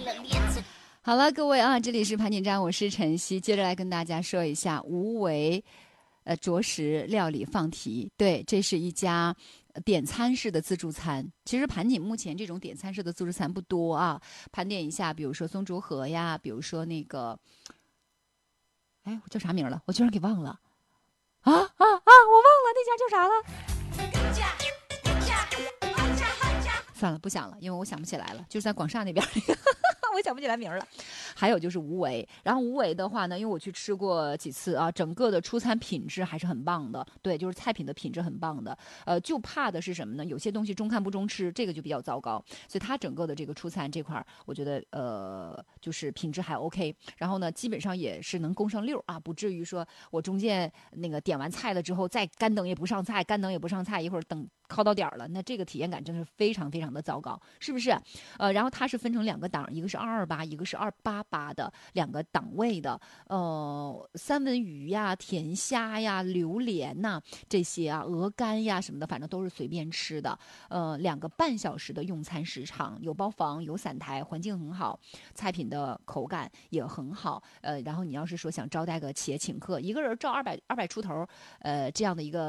好了，各位啊，这里是盘锦站，我是晨曦，接着来跟大家说一下无为，着实料理放题。对，这是一家点餐式的自助餐。其实盘锦目前这种点餐式的自助餐不多啊，盘点一下，比如说松竹河呀，比如说那个，哎，我叫啥名了？我居然给忘了。我忘了那家叫啥了。算了，不想了，因为我想不起来了，就是在广厦那边我想不起来名了。还有就是无为，然后无为的话呢，因为我去吃过几次啊，整个的出餐品质还是很棒的，对，就是菜品的品质很棒的。就怕的是什么呢？有些东西中看不中吃，这个就比较糟糕。所以它整个的这个出餐这块，我觉得就是品质还 OK。然后呢，基本上也是能供上溜啊，不至于说我中间那个点完菜了之后，再干等也不上菜，干等也不上菜，一会儿等靠到点了，那这个体验感真是非常非常的糟糕，是不是？然后它是分成2个档，一个是228，一个是288的2个档位的。三文鱼呀、甜虾呀、榴莲呐、这些啊，鹅肝呀什么的，反正都是随便吃的。2个半小时的用餐时长，有包房，有散台，环境很好，菜品的口感也很好。然后你要是说想招待个企业请客，一个人照200出头，这样的一个。